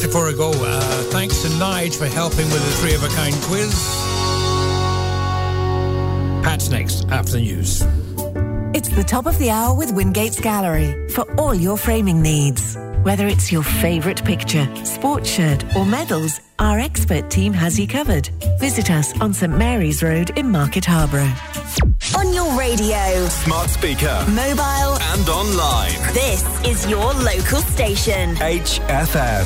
before I go, thanks to Nige for helping with the Three of a Kind quiz. Pat's next after the news. It's the top of the hour with Wingate's Gallery for all your framing needs. Whether it's your favourite picture, sports shirt or medals, our expert team has you covered. Visit us on St Mary's Road in Market Harborough. On your radio, smart speaker, mobile and online. This is your local station. HFM.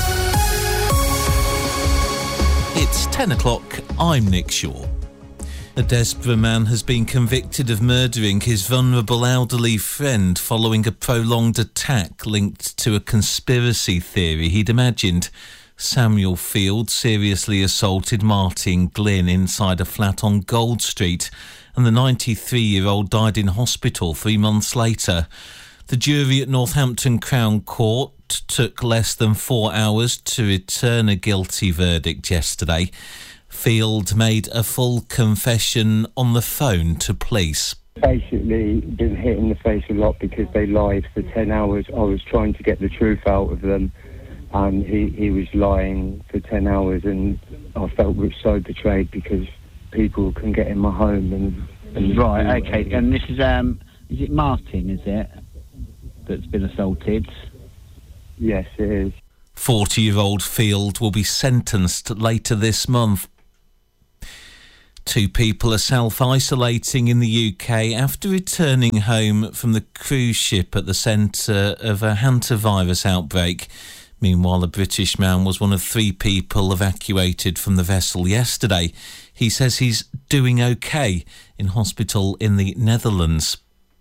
It's 10 o'clock. I'm Nick Shaw. A Desborough man has been convicted of murdering his vulnerable elderly friend following a prolonged attack linked to a conspiracy theory he'd imagined. Samuel Field seriously assaulted Martin Glynn inside a flat on Gold Street, and the 93-year-old died in hospital 3 months later. The jury at Northampton Crown Court took less than 4 hours to return a guilty verdict yesterday. Field made a full confession on the phone to police. Basically, been hit in the face a lot because they lied for 10 hours. I was trying to get the truth out of them, and he was lying for 10 hours, and I felt so betrayed because people can get in my home and right, okay. And this is it Martin, is it, that's been assaulted? Yes, it is. 40-year-old Field will be sentenced later this month. 2 people are self-isolating in the UK after returning home from the cruise ship at the centre of a hantavirus outbreak. Meanwhile, a British man was one of 3 people evacuated from the vessel yesterday. He says he's doing OK in hospital in the Netherlands.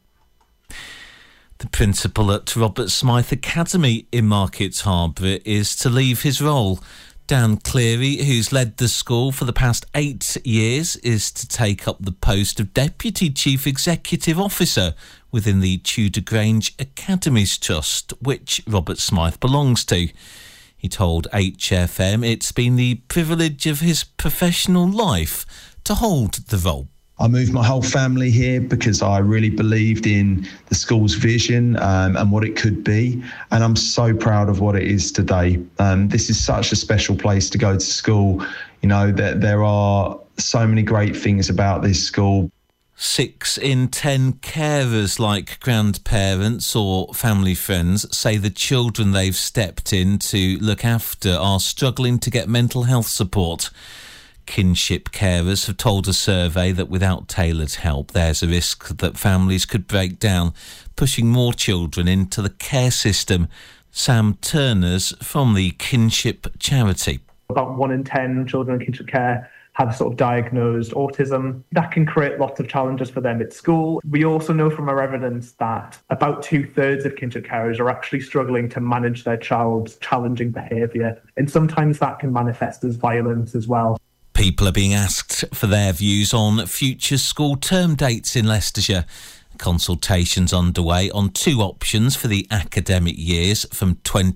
The principal at Robert Smythe Academy in Market Harborough is to leave his role. Dan Cleary, who's led the school for the past 8 years, is to take up the post of Deputy Chief Executive Officer within the Tudor Grange Academies Trust, which Robert Smythe belongs to. He told HFM it's been the privilege of his professional life to hold the role. I moved my whole family here because I really believed in the school's vision and what it could be. And I'm so proud of what it is today. This is such a special place to go to school. You know, that there are so many great things about this school. 6 in 10 carers, like grandparents or family friends, say the children they've stepped in to look after are struggling to get mental health support. Kinship carers have told a survey that without tailored help, there's a risk that families could break down, pushing more children into the care system. Sam Turner's from the Kinship charity. About 1 in 10 children in kinship care have sort of diagnosed autism. That can create lots of challenges for them at school. We also know from our evidence that about 2/3 of kinship carers are actually struggling to manage their child's challenging behaviour, and sometimes that can manifest as violence as well. People are being asked for their views on future school term dates in Leicestershire. Consultations underway on 2 options for the academic years from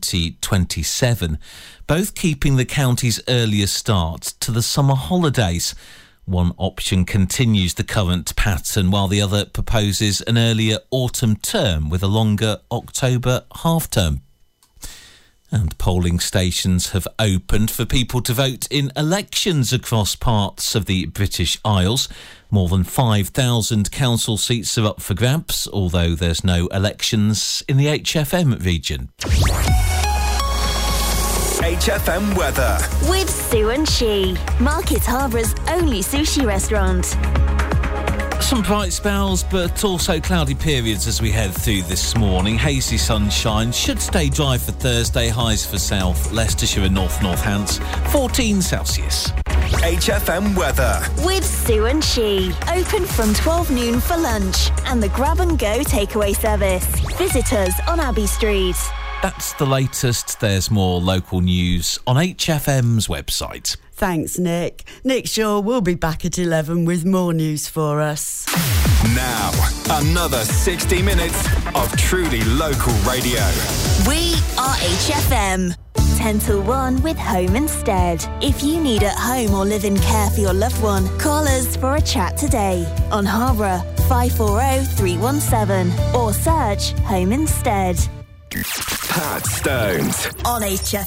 2027, both keeping the county's earlier start to the summer holidays. One option continues the current pattern, while the other proposes an earlier autumn term with a longer October half-term. And polling stations have opened for people to vote in elections across parts of the British Isles. More than 5,000 council seats are up for grabs, although there's no elections in the HFM region. HFM weather. With Sue and She, Market Harbour's only sushi restaurant. Some bright spells, but also cloudy periods as we head through this morning. Hazy sunshine should stay dry for Thursday. Highs for South Leicestershire and Northants, 14 Celsius. HFM weather. With Sue and She, open from 12 noon for lunch and the grab and go takeaway service. Visit us on Abbey Street. That's the latest. There's more local news on HFM's website. Thanks, Nick. Nick Shaw will be back at 11 with more news for us. Now, another 60 minutes of truly local radio. We are HFM. 10 till 1 with Home Instead. If you need at home or live in care for your loved one, call us for a chat today on Harborough 540 317 or search Home Instead. Pat Stones On HFM.